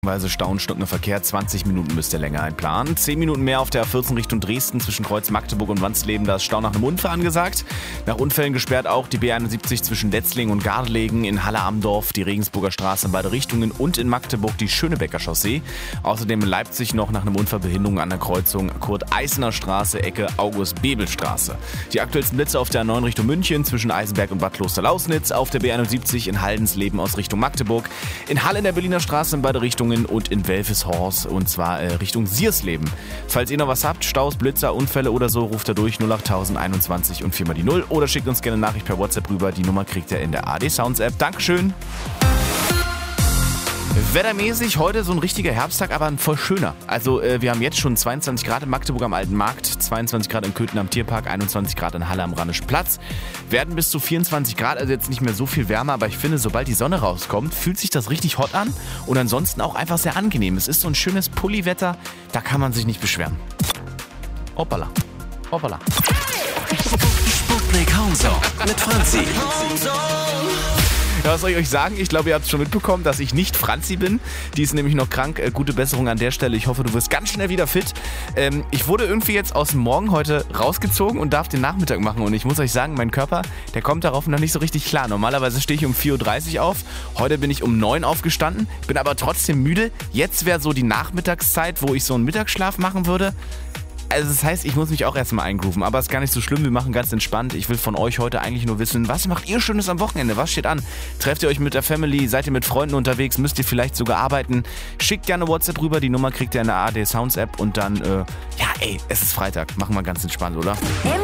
Weise Stau und stockender Verkehr, 20 Minuten müsst ihr länger einplanen. 10 Minuten mehr auf der A14 Richtung Dresden zwischen Kreuz Magdeburg und Wansleben, da ist Stau nach einem Unfall angesagt. Nach Unfällen gesperrt auch die B71 zwischen Letzlingen und Gardelegen, in Halle-Amdorf die Regensburger Straße in beide Richtungen und in Magdeburg die Schönebecker Chaussee. Außerdem in Leipzig noch nach einem Unfall Behinderung an der Kreuzung Kurt-Eissener Straße, Ecke August-Bebel-Straße. Die aktuellsten Blitze auf der A9 Richtung München zwischen Eisenberg und Bad Kloster-Lausnitz, auf der B71 in Haldensleben aus Richtung Magdeburg, in Halle in der Berliner Straße in beide Richtungen und in Welfeshorst und zwar Richtung Siersleben. Falls ihr noch was habt, Staus, Blitzer, Unfälle oder so, ruft da durch 08021 und 4 mal die 0 oder schickt uns gerne eine Nachricht per WhatsApp rüber. Die Nummer kriegt ihr in der AD Sounds App. Dankeschön! Wettermäßig heute so ein richtiger Herbsttag, aber ein voll schöner. Also wir haben jetzt schon 22 Grad in Magdeburg am Alten Markt, 22 Grad in Köthen am Tierpark, 21 Grad in Halle am Rheinischen Platz. Werden bis zu 24 Grad, also jetzt nicht mehr so viel wärmer, aber ich finde, sobald die Sonne rauskommt, fühlt sich das richtig hot an und ansonsten auch einfach sehr angenehm. Es ist so ein schönes Pulliwetter, da kann man sich nicht beschweren. Hoppala, hoppala. Sputnik Homezone mit Franzi. Ja, was soll ich euch sagen? Ich glaube, ihr habt es schon mitbekommen, dass ich nicht Franzi bin. Die ist nämlich noch krank. Gute Besserung an der Stelle. Ich hoffe, du wirst ganz schnell wieder fit. Ich wurde irgendwie jetzt aus dem Morgen heute rausgezogen und darf den Nachmittag machen. Und ich muss euch sagen, mein Körper, der kommt darauf noch nicht so richtig klar. Normalerweise stehe ich um 4.30 Uhr auf. Heute bin ich um 9 Uhr aufgestanden, bin aber trotzdem müde. Jetzt wäre so die Nachmittagszeit, wo ich so einen Mittagsschlaf machen würde. Also das heißt, ich muss mich auch erstmal eingrooven, aber ist gar nicht so schlimm, wir machen ganz entspannt. Ich will von euch heute eigentlich nur wissen, was macht ihr Schönes am Wochenende? Was steht an? Trefft ihr euch mit der Family? Seid ihr mit Freunden unterwegs? Müsst ihr vielleicht sogar arbeiten? Schickt gerne WhatsApp rüber, die Nummer kriegt ihr in der AD Sounds App und dann, es ist Freitag, machen wir ganz entspannt, oder?